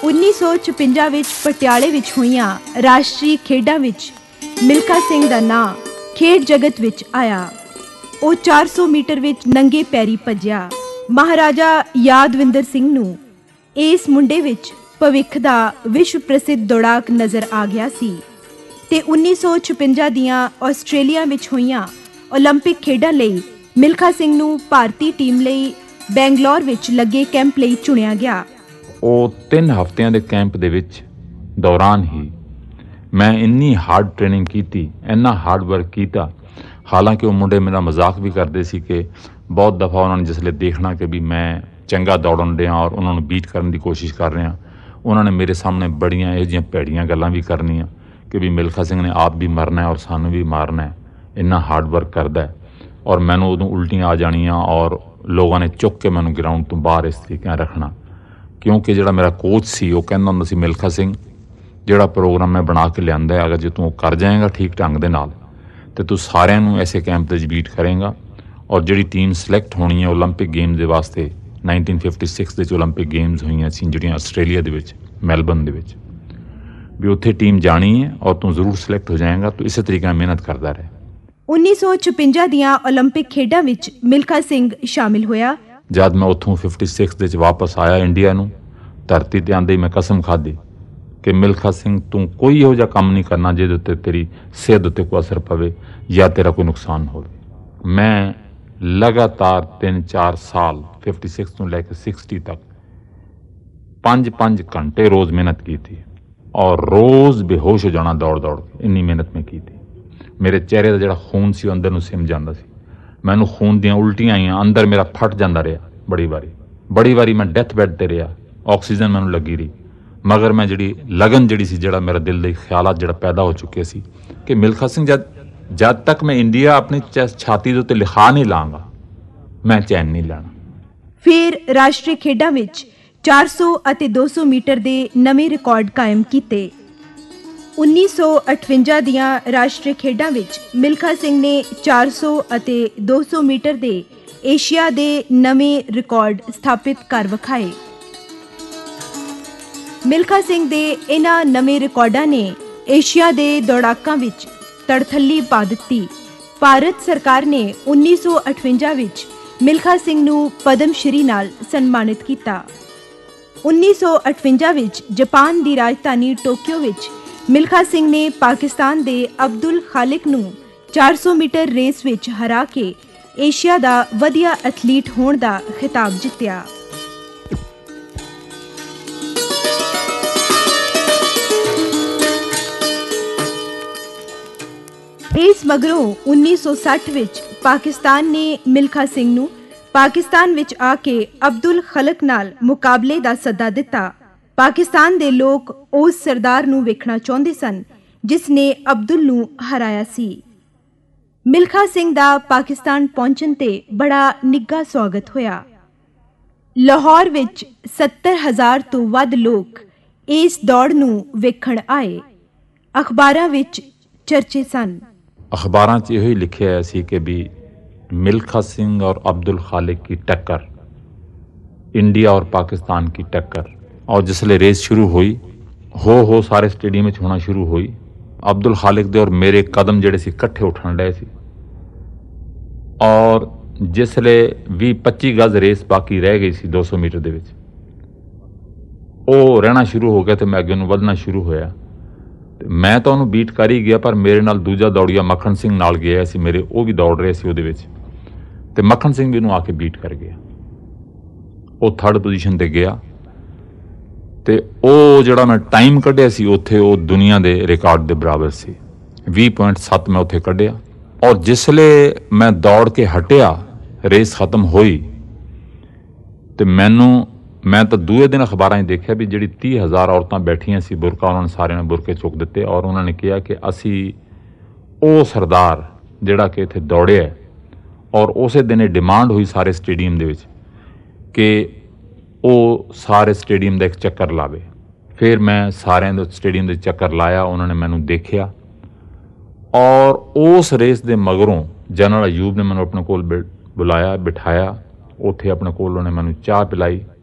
1956 ਵਿੱਚ ਪਟਿਆਲੇ ਵਿੱਚ ਹੋਈਆਂ ਰਾਸ਼ਟਰੀ ਖੇਡਾਂ ਵਿੱਚ ਮਿਲਖਾ ਸਿੰਘ ਦਾ ਨਾਂ ਖੇਡ ਜਗਤ ਵਿੱਚ ਆਇਆ। ਉਹ 400 ਮੀਟਰ ਵਿੱਚ ਨੰਗੇ ਪੈਰੀ ਭੱਜਿਆ। ਮਹਾਰਾਜਾ ਯਾਦਵਿੰਦਰ ਸਿੰਘ ਨੂੰ ਇਸ ਮੁੰਡੇ ਵਿੱਚ ਭਵਿੱਖ ਦਾ ਵਿਸ਼ਵ ਪ੍ਰਸਿੱਧ ਦੌੜਾਕ ਨਜ਼ਰ ਆ ਗਿਆ ਸੀ ਤੇ 1956 ਦੀਆਂ ਆਸਟ੍ਰੇਲੀਆ ਵਿੱਚ ਹੋਈਆਂ ਓਲੰਪਿਕ ਖੇਡਾਂ ਲਈ ਮਿਲਖਾ ਸਿੰਘ ਨੂੰ ਭਾਰਤੀ ਟੀਮ ਲਈ ਬੈਂਗਲੌਰ ਵਿੱਚ ਲੱਗੇ ਕੈਂਪ ਲਈ ਚੁਣਿਆ ਗਿਆ। ਉਹ 3 ਹਫ਼ਤਿਆਂ ਦੇ ਕੈਂਪ ਦੇ ਵਿੱਚ ਦੌਰਾਨ ਹੀ ਮੈਂ ਇੰਨੀ ਹਾਰਡ ਟ੍ਰੇਨਿੰਗ ਕੀਤੀ, ਇੰਨਾ ਹਾਰਡ ਵਰਕ ਕੀਤਾ। ਹਾਲਾਂਕਿ ਉਹ ਮੁੰਡੇ ਮੇਰਾ ਮਜ਼ਾਕ ਵੀ ਕਰਦੇ ਸੀ ਕਿ ਬਹੁਤ ਦਫਾ ਉਹਨਾਂ ਨੇ ਜਿਸਲੇ ਦੇਖਣਾ ਕਿ ਵੀ ਮੈਂ ਚੰਗਾ ਦੌੜਨ ਰਿਹਾ ਔਰ ਉਹਨਾਂ ਨੂੰ ਬੀਟ ਕਰਨ ਦੀ ਕੋਸ਼ਿਸ਼ ਕਰ ਰਿਹਾ, ਉਹਨਾਂ ਨੇ ਮੇਰੇ ਸਾਹਮਣੇ ਬੜੀਆਂ ਇਹੋ ਜਿਹੀਆਂ ਭੈੜੀਆਂ ਗੱਲਾਂ ਵੀ ਕਰਨੀਆਂ ਕਿ ਵੀ ਮਿਲਖਾ ਸਿੰਘ ਨੇ ਆਪ ਵੀ ਮਰਨਾ ਔਰ ਸਾਨੂੰ ਵੀ ਮਾਰਨਾ, ਇੰਨਾ ਹਾਰਡ ਵਰਕ ਕਰਦਾ। ਔਰ ਮੈਨੂੰ ਉਦੋਂ ਉਲਟੀਆਂ ਆ ਜਾਣੀਆਂ ਔਰ ਲੋਕਾਂ ਨੇ ਚੁੱਕ ਕੇ ਮੈਨੂੰ ਗਰਾਊਂਡ ਤੋਂ ਬਾਹਰ ਇਸ ਤਰੀਕੇ ਨਾਲ ਰੱਖਣਾ, ਕਿਉਂਕਿ ਜਿਹੜਾ ਮੇਰਾ ਕੋਚ ਸੀ ਉਹ ਕਹਿੰਦਾ ਹੁੰਦਾ ਸੀ, ਮਿਲਖਾ ਸਿੰਘ ਜਿਹੜਾ ਪ੍ਰੋਗਰਾਮ ਮੈਂ ਬਣਾ ਕੇ ਲਿਆਂਦਾ ਹੈ, ਅਗਰ ਜੇ ਤੂੰ ਕਰ ਜਾਏਗਾ ਠੀਕ ਢੰਗ ਦੇ ਨਾਲ ਤੇ ਤੂੰ ਸਾਰਿਆਂ ਨੂੰ ਐਸੇ ਕੈਂਪ ਦੇ ਵਿੱਚ ਬੀਟ ਕਰੇਗਾ। ਔਰ ਜਿਹੜੀ ਟੀਮ ਸਿਲੈਕਟ ਹੋਣੀ ਹੈ ਓਲੰਪਿਕ ਗੇਮਸ ਦੇ ਵਾਸਤੇ 1956 ਦੇ ਵਿੱਚ ਓਲੰਪਿਕ ਗੇਮਸ ਹੋਈਆਂ ਸੀ ਜਿਹੜੀਆਂ ਆਸਟ੍ਰੇਲੀਆ ਦੇ ਵਿੱਚ ਮੈਲਬਰਨ ਦੇ ਵਿੱਚ, ਵੀ ਉੱਥੇ ਟੀਮ ਜਾਣੀ ਹੈ ਔਰ ਤੂੰ ਜ਼ਰੂਰ ਸਿਲੈਕਟ ਹੋ ਜਾਏਗਾ। ਤੂੰ ਇਸੇ ਤਰੀਕੇ ਨਾਲ ਮਿਹਨਤ ਕਰਦਾ ਰਹੇ। 1956 ਦੀਆਂ ਓਲੰਪਿਕ ਖੇਡਾਂ ਵਿੱਚ ਮਿਲਖਾ ਸਿੰਘ ਸ਼ਾਮਿਲ ਹੋਇਆ। ਜਦ ਮੈਂ ਉੱਥੋਂ 56 ਦੇ ਵਿੱਚ ਵਾਪਸ ਆਇਆ ਇੰਡੀਆ ਨੂੰ, ਧਰਤੀ ਤੇ ਆਉਂਦੇ ਹੀ ਮੈਂ ਕਸਮ ਖਾਧੀ ਕਿ ਮਿਲਖਾ ਸਿੰਘ ਤੂੰ ਕੋਈ ਇਹੋ ਜਿਹਾ ਕੰਮ ਨਹੀਂ ਕਰਨਾ ਜਿਹਦੇ ਉੱਤੇ ਤੇਰੀ ਸਿਹਤ ਉੱਤੇ ਕੋਈ ਅਸਰ ਪਵੇ ਜਾਂ ਤੇਰਾ ਕੋਈ ਨੁਕਸਾਨ ਹੋਵੇ। ਮੈਂ ਲਗਾਤਾਰ 3-4 ਸਾਲ 56 ਤੋਂ ਲੈ ਕੇ 60 ਤੱਕ 5-5 ਘੰਟੇ ਰੋਜ਼ ਮਿਹਨਤ ਕੀਤੀ ਔਰ ਰੋਜ਼ ਬੇਹੋਸ਼ ਹੋ ਜਾਣਾ ਦੌੜ ਦੌੜ ਕੇ, ਇੰਨੀ ਮਿਹਨਤ ਮੈਂ ਕੀਤੀ। ਮੇਰੇ ਚਿਹਰੇ ਦਾ ਜਿਹੜਾ ਖੂਨ ਸੀ ਉਹ ਅੰਦਰ ਨੂੰ ਸਿਮ ਜਾਂਦਾ ਸੀ, ਮੈਨੂੰ ਖੂਨ ਦੀਆਂ ਉਲਟੀਆਂ ਆਈਆਂ, ਅੰਦਰ ਮੇਰਾ ਫਟ ਜਾਂਦਾ ਰਿਹਾ। ਬੜੀ ਵਾਰੀ ਮੈਂ ਡੈਥ ਬੈੱਡ ਤੇ ਰਿਹਾ, ਆਕਸੀਜਨ ਮੈਨੂੰ ਲੱਗੀ ਰਹੀ, ਮਗਰ ਮੈਂ ਜਿਹੜੀ ਲਗਨ ਜਿਹੜੀ ਸੀ, ਜਿਹੜਾ ਮੇਰਾ ਦਿਲ ਦੇ ਖਿਆਲਾਤ ਜਿਹੜਾ ਪੈਦਾ ਹੋ ਚੁੱਕੇ ਸੀ ਕਿ ਮਿਲਖਾ ਸਿੰਘ ਜਦ ਤੱਕ ਮੈਂ ਇੰਡੀਆ ਆਪਣੀ ਛਾਤੀ ਦੇ ਉੱਤੇ ਲਿਖਾ ਨਹੀਂ ਲਾਂਗਾ ਮੈਂ ਚੈਨ ਨਹੀਂ ਲੈਣਾ। ਫਿਰ ਰਾਸ਼ਟਰੀ ਖੇਡਾਂ ਵਿੱਚ 400 ਅਤੇ 200 ਮੀਟਰ ਦੇ ਨਵੇਂ ਰਿਕਾਰਡ ਕਾਇਮ ਕੀਤੇ। 1958 ਦੀਆਂ ਰਾਸ਼ਟਰੀ ਖੇਡਾਂ ਵਿੱਚ ਮਿਲਖਾ ਸਿੰਘ ਨੇ 400 ਅਤੇ 200 ਮੀਟਰ ਦੇ ਏਸ਼ੀਆ ਦੇ ਨਵੇਂ ਰਿਕਾਰਡ ਸਥਾਪਿਤ ਕਰ ਵਿਖਾਏ। ਮਿਲਖਾ ਸਿੰਘ ਦੇ ਇਹਨਾਂ ਨਵੇਂ ਰਿਕਾਰਡਾਂ ਨੇ ਏਸ਼ੀਆ ਦੇ ਦੌੜਾਕਾਂ ਵਿੱਚ ਤੜਥੱਲੀ ਪਾ ਦਿੱਤੀ। ਭਾਰਤ ਸਰਕਾਰ ਨੇ 1958 ਵਿੱਚ ਮਿਲਖਾ ਸਿੰਘ ਨੂੰ ਪਦਮ ਸ਼੍ਰੀ ਨਾਲ ਸਨਮਾਨਿਤ ਕੀਤਾ। 1958 ਵਿੱਚ ਜਾਪਾਨ ਦੀ ਰਾਜਧਾਨੀ ਟੋਕੀਓ ਵਿੱਚ ਮਿਲਖਾ ਸਿੰਘ ਨੇ ਪਾਕਿਸਤਾਨ ਦੇ ਅਬਦੁਲ ਖਾਲਿਕ ਨੂੰ 400 ਮੀਟਰ ਰੇਸ ਵਿੱਚ ਹਰਾ ਕੇ ਏਸ਼ੀਆ ਦਾ ਵਧੀਆ ਐਥਲੀਟ ਹੋਣ ਦਾ ਖਿਤਾਬ ਜਿੱਤਿਆ। ਇਸ ਮਗਰੋਂ 1960 ਵਿੱਚ ਪਾਕਿਸਤਾਨ ਨੇ ਮਿਲਖਾ ਸਿੰਘ ਨੂੰ ਪਾਕਿਸਤਾਨ ਵਿੱਚ ਆ ਕੇ ਅਬਦੁਲ ਖਲਕ ਨਾਲ ਮੁਕਾਬਲੇ ਦਾ ਸੱਦਾ ਦਿੱਤਾ। ਪਾਕਿਸਤਾਨ ਦੇ ਲੋਕ ਉਸ ਸਰਦਾਰ ਨੂੰ ਵੇਖਣਾ ਚਾਹੁੰਦੇ ਸਨ ਜਿਸ ਨੇ ਅਬਦੁਲ ਨੂੰ ਹਰਾਇਆ ਸੀ। ਮਿਲਖਾ ਸਿੰਘ ਦਾ ਪਾਕਿਸਤਾਨ ਪਹੁੰਚਣ ਤੇ ਬੜਾ ਨਿੱਘਾ ਸਵਾਗਤ ਹੋਇਆ। ਲਾਹੌਰ ਵਿੱਚ 70,000 ਤੋਂ ਵੱਧ ਲੋਕ ਇਸ ਦੌੜ ਨੂੰ ਵੇਖਣ ਆਏ। ਅਖਬਾਰਾਂ ਵਿੱਚ ਚਰਚੇ ਸਨ। अखबारों से यही लिखे आया सी कि भी मिल्खा सिंह और अब्दुल खालिक की टक्कर, इंडिया और पाकिस्तान की टक्कर। और जिसले रेस शुरू हुई हो सारे स्टेडियम में होना शुरू हुई, अब्दुल खालिक दे और मेरे कदम जेडे सी इकट्ठे उठन डे सी और जिसले 20-25 गज रेस बाकी रह गई सी 200 मीटर दे विच, ਉਹ ਰਹਿਣਾ ਸ਼ੁਰੂ ਹੋ ਗਿਆ ਤੇ ਮੈਂ ਅੱਗੇ ਨੂੰ ਵਧਣਾ ਸ਼ੁਰੂ ਹੋਇਆ। ਮੈਂ ਤਾਂ ਉਹਨੂੰ ਬੀਟ ਕਰ ਹੀ ਗਿਆ, ਪਰ ਮੇਰੇ ਨਾਲ ਦੂਜਾ ਦੌੜੀਆ ਮੱਖਣ ਸਿੰਘ ਨਾਲ ਗਿਆ ਸੀ ਮੇਰੇ, ਉਹ ਵੀ ਦੌੜ ਰਹੇ ਸੀ ਉਹਦੇ ਵਿੱਚ ਤੇ ਮੱਖਣ ਸਿੰਘ ਵੀ ਉਹਨੂੰ ਆ ਕੇ ਬੀਟ ਕਰ ਗਿਆ। ਉਹ 3rd ਪੋਜੀਸ਼ਨ ਤੇ ਗਿਆ ਤੇ ਉਹ ਜਿਹੜਾ ਮੈਂ ਟਾਈਮ ਕੱਢਿਆ ਸੀ ਉੱਥੇ ਉਹ ਦੁਨੀਆ ਦੇ ਰਿਕਾਰਡ ਦੇ ਬਰਾਬਰ ਸੀ। 20.7 ਮੈਂ ਉੱਥੇ ਕੱਢਿਆ। ਔਰ ਜਿਸਲੇ ਮੈਂ ਦੌੜ ਕੇ ਹਟਿਆ, ਰੇਸ ਖਤਮ ਹੋਈ ਤੇ ਮੈਂ ਤਾਂ ਦੂਏ ਦਿਨ ਅਖਬਾਰਾਂ 'ਚ ਦੇਖਿਆ ਵੀ ਜਿਹੜੀ 30,000 ਔਰਤਾਂ ਬੈਠੀਆਂ ਸੀ ਬੁਰਕਾ, ਉਹਨਾਂ ਨੇ ਸਾਰਿਆਂ ਨੇ ਬੁਰਕੇ ਚੁੱਕ ਦਿੱਤੇ ਔਰ ਉਹਨਾਂ ਨੇ ਕਿਹਾ ਕਿ ਅਸੀਂ ਉਹ ਸਰਦਾਰ ਜਿਹੜਾ ਕਿ ਇੱਥੇ ਦੌੜਿਆ ਔਰ ਉਸੇ ਦਿਨ ਇਹ ਡਿਮਾਂਡ ਹੋਈ ਸਾਰੇ ਸਟੇਡੀਅਮ ਦੇ ਵਿੱਚ ਕਿ ਉਹ ਸਾਰੇ ਸਟੇਡੀਅਮ ਦਾ ਇੱਕ ਚੱਕਰ ਲਾਵੇ। ਫਿਰ ਮੈਂ ਸਾਰਿਆਂ ਦੇ ਸਟੇਡੀਅਮ ਦੇ ਚੱਕਰ ਲਾਇਆ, ਉਹਨਾਂ ਨੇ ਮੈਨੂੰ ਦੇਖਿਆ ਔਰ ਉਸ ਰੇਸ ਦੇ ਮਗਰੋਂ ਜਨਰਲ ਅਯੂਬ ਨੇ ਮੈਨੂੰ ਆਪਣੇ ਕੋਲ ਬੁਲਾਇਆ, ਬਿਠਾਇਆ ਉੱਥੇ ਆਪਣੇ ਕੋਲ, ਉਹਨੇ ਮੈਨੂੰ ਚਾਹ ਪਿਲਾਈ।